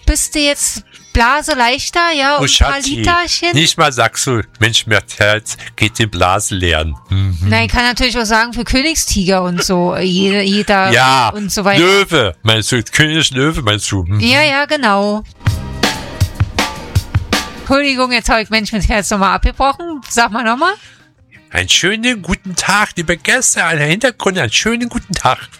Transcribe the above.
bist du jetzt Blase leichter, ja, und ein paar Schatzi, Literchen? nicht mal sagst du, Mensch, mein Herz geht den Blase leeren. Nein, ich kann natürlich auch sagen, für Königstiger und so, jeder Ja, und so weiter. Löwe, meinst du, König Löwe, meinst du? Ja, genau. Entschuldigung, jetzt habe ich Mensch mit Herz nochmal abgebrochen. Sag mal nochmal. Einen schönen guten Tag, liebe Gäste, an der Hintergrund, einen schönen guten Tag.